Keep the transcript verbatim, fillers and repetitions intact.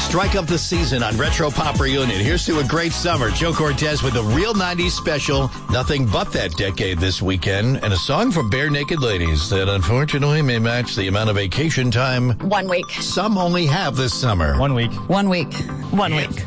Strike up the season on Retro Pop Reunion. Here's to a great summer. Joe Cortez with a real nineties special, Nothing But That Decade this weekend, and a song from Bare Naked Ladies that unfortunately may match the amount of vacation time One week. some only have this summer. One week. One week. One week.